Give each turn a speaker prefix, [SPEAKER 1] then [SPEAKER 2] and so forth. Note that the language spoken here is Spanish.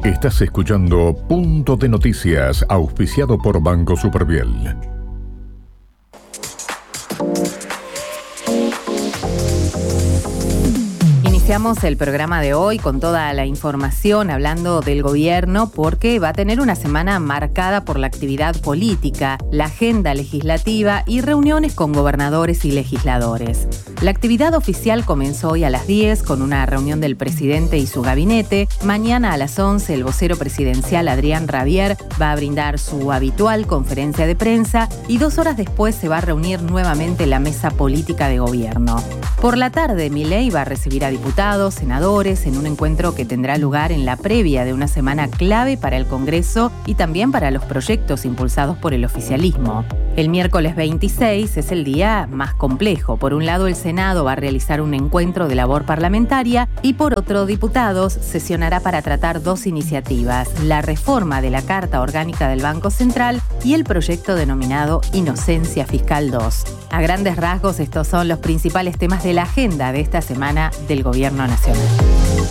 [SPEAKER 1] Estás escuchando Punto de Noticias, auspiciado por Banco Superviel.
[SPEAKER 2] Iniciamos el programa de hoy con toda la información hablando del gobierno porque va a tener una semana marcada por la actividad política, la agenda legislativa y reuniones con gobernadores y legisladores. La actividad oficial comenzó hoy a las 10 con una reunión del presidente y su gabinete. Mañana a las 11 el vocero presidencial Adrián Rabier va a brindar su habitual conferencia de prensa y 2 horas después se va a reunir nuevamente la mesa política de gobierno. Por la tarde, Milei va a recibir a diputados, senadores, en un encuentro que tendrá lugar en la previa de una semana clave para el Congreso y también para los proyectos impulsados por el oficialismo. El miércoles 26 es el día más complejo. Por un lado, el Senado va a realizar un encuentro de labor parlamentaria y por otro, diputados sesionará para tratar 2 iniciativas: la reforma de la Carta Orgánica del Banco Central y el proyecto denominado Inocencia Fiscal 2. A grandes rasgos, estos son los principales temas de la agenda de esta semana del Gobierno Nacional.